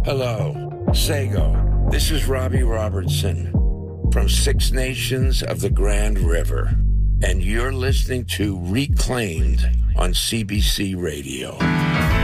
Hello, Sago. This is Robbie Robertson from Six Nations of the Grand River, and you're listening to Reclaimed on CBC Radio.